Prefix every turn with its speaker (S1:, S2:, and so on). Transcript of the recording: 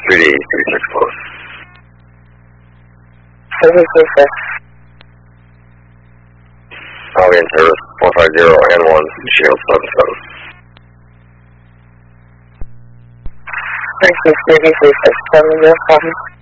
S1: 3D36 close.
S2: Service 36.
S1: I'll be in service 450 N1, Shield 77.
S2: Service 3D36, 7 0, copy.